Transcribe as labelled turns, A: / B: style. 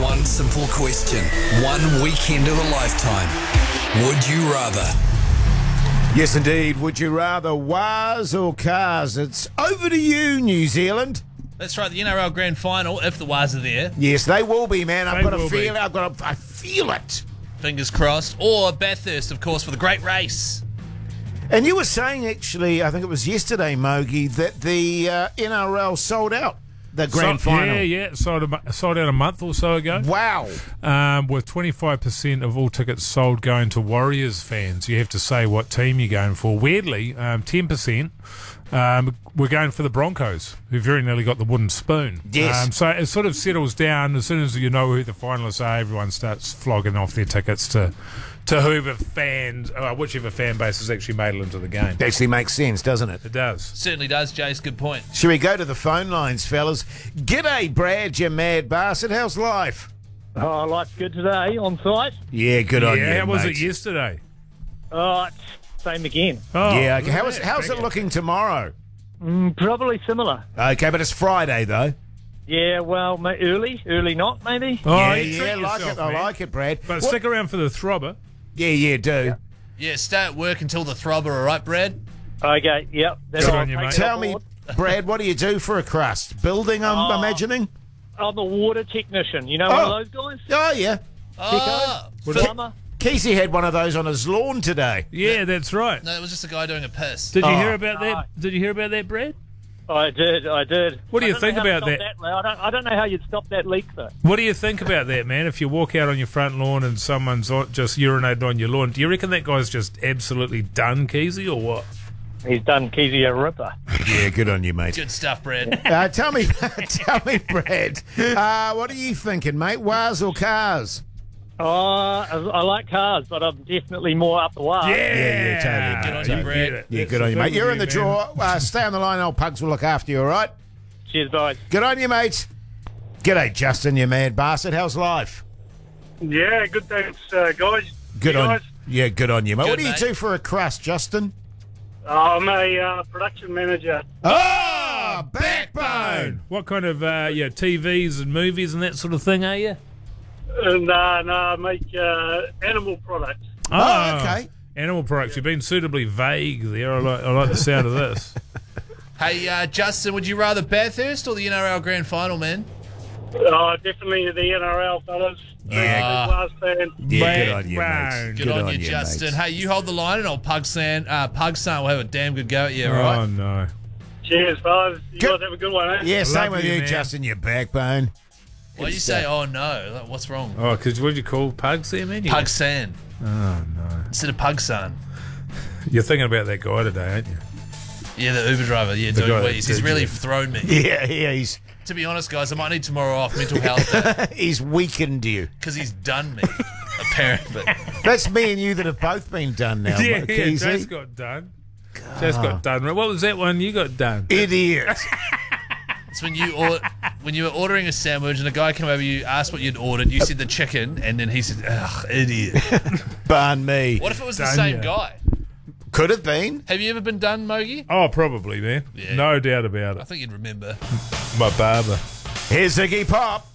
A: One simple question. One weekend of a lifetime. Would you rather?
B: Yes, indeed. Would you rather Waz or Cars? It's over to you, New Zealand.
C: That's right, the NRL Grand Final, if the Waz are there.
B: Yes, they will be, man. I've
D: They
B: got a
D: will be.
B: feel. I feel it.
C: Fingers crossed. Or Bathurst, of course, for the great race.
B: And you were saying, actually, I think it was yesterday, Mogi, that the NRL sold out the grand final.
D: Yeah. Sold out a month or so ago.
B: Wow.
D: With 25% of all tickets sold going to Warriors fans. You have to say what team you're going for. Weirdly, 10% we're going for the Broncos, who very nearly got the wooden spoon.
B: Yes.
D: So it sort of settles down. As soon as you know who the finalists are, everyone starts flogging off their tickets to whichever fan base has actually made it into the game.
B: Actually makes sense, doesn't it?
D: It does.
C: Certainly does, Jace. Good point.
B: Should we go to the phone lines, fellas? G'day, Brad, you mad bastard. How's life?
E: Oh, life's good today on site.
B: Yeah, good on you,
D: how was
B: mate.
D: it yesterday?
E: Oh, same again.
D: Oh,
B: Yeah, okay.
D: look at
B: How's
D: that.
B: it looking tomorrow?
E: Probably similar.
B: Okay, but it's Friday, though.
E: Yeah, well, early not maybe.
D: Oh, you treat
B: yeah, like
D: yourself,
B: it. I
D: man.
B: like it, Brad.
D: But
B: What-
D: stick around for the throbber.
B: Yeah, do.
C: Yeah, stay at work until the throbber, all right, Brad?
E: Okay, yep. That's
D: Good
E: all.
D: on you,
E: Take
D: mate.
E: it
B: Tell
E: on
B: me,
E: board.
B: Brad, what do you do for a crust? Building, I'm imagining?
E: I'm the water technician. You know one of those guys?
B: Oh, yeah.
C: Oh,
E: Plumber?
B: Casey had one of those on his lawn today.
D: Yeah, that's right.
C: no, it was just a guy doing a piss.
D: Did you
B: Oh.
D: hear about
E: Right.
D: that? Did you hear about that, Brad?
E: I did.
D: What do you
E: I don't
D: think
E: know how to
D: about
E: stop
D: that?
E: Lau. I don't know how you'd stop that leak, though.
D: What do you think about that, man? If you walk out on your front lawn and someone's just urinated on your lawn, do you reckon that guy's just absolutely done, Keezy, or what?
E: He's done Keezy a ripper.
B: Yeah, good on you, mate.
C: Good stuff, Brad.
B: Tell me, Brad, what are you thinking, mate? Waz or Cars?
E: Oh, I like cars, but I'm definitely more up the wire.
B: Yeah, totally.
C: Good on you, Brad.
B: Yeah, good on you, mate. You're in the draw. Stay on the line. Old Pugs will look after you, all right?
E: Cheers, guys.
B: Good on you, mate. G'day, Justin, you mad bastard. How's life?
F: Yeah, good thanks, guys.
B: Good
F: You
B: on
F: guys?
B: Yeah, good on you, mate.
C: Good,
B: What do you
C: mate.
B: do for a crust, Justin?
F: I'm a production manager.
B: Oh, backbone.
D: What kind of TVs and movies and that sort of thing are you?
F: And I make animal products.
B: Oh, okay.
D: Animal products. You've been suitably vague there. I like the sound of this.
C: Hey, Justin, would you rather Bathurst or the NRL Grand Final, man?
F: Definitely the NRL fellas.
B: Yeah.
F: Last fan.
B: Yeah, good on you, mate.
D: Backbone.
C: Good on you, Justin.
B: mate.
C: Hey, you hold the line and old Pugson will have a damn good go at you, all right?
D: Oh, no.
F: Cheers, fellas. You
B: Good.
F: guys have a good one, eh?
B: Yeah, same
D: love
B: with
D: you,
B: you,
D: man.
B: Justin, you backbone.
C: Why do you say, oh no? Like, what's wrong?
D: Oh, because what do you call pugs there, man?
C: Pugsan
D: Oh, no.
C: instead of Pugson.
D: You're thinking about that guy today, aren't you?
C: Yeah, the Uber driver. Yeah,
D: The
C: doing
D: guy that
C: wheeze. He's
D: did
C: really
D: you.
C: thrown me.
B: Yeah, he's
C: To be honest, guys, I might need tomorrow off, mental health day,
B: he's weakened you.
C: because he's done me, apparently.
B: That's me and you that have both been done now, Keezy.
D: Jace got done. Jace got done. What was that one you got done?
B: Idiot.
C: It's when you were ordering a sandwich and a guy came over, you asked what you'd ordered, you said the chicken, and then he said, ugh, idiot.
B: Barn me.
C: What if it was the
D: Done
C: same
D: ya.
C: guy?
B: Could have been.
C: Have you ever been done, Mogi?
D: Oh, probably, man.
C: Yeah.
D: No doubt about
C: I
D: it.
C: think you'd remember.
D: My barber.
B: Here's Ziggy Pop.